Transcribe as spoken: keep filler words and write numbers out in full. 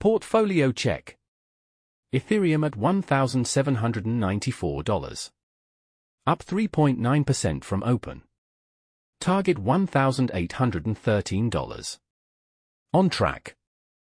Portfolio check. Ethereum at one thousand seven hundred ninety-four dollars. Up three point nine percent from open. Target one thousand eight hundred thirteen dollars. On track.